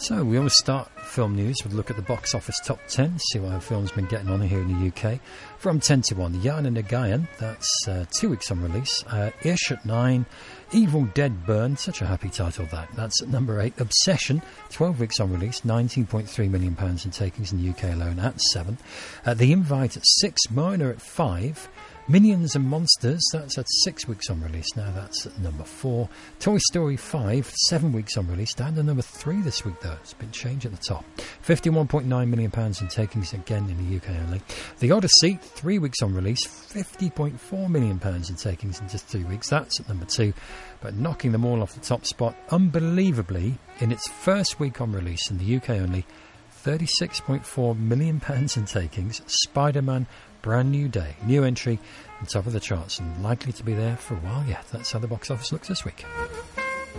So we always start film news with a look at the box office top 10, see what our film's been getting on here in the UK. From 10 to 1, Yana Nagayan, that's 2 weeks on release. Ish at 9, Evil Dead Burn, such a happy title that. That's at number 8. Obsession, 12 weeks on release, £19.3 million in takings in the UK alone at 7. The Invite at 6, Minor at 5. Minions and Monsters, that's at 6 weeks on release. Now that's at number 4. Toy Story 5, 7 weeks on release. Down to number 3 this week though. It's been changed at the top. £51.9 million in takings again in the UK only. The Odyssey, 3 weeks on release. £50.4 million in takings in just 3 weeks. That's at number 2. But knocking them all off the top spot, unbelievably, in its first week on release in the UK only, £36.4 million in takings. Spider-Man Brand New Day, new entry on top of the charts and likely to be there for a while yet. That's how the box office looks this week.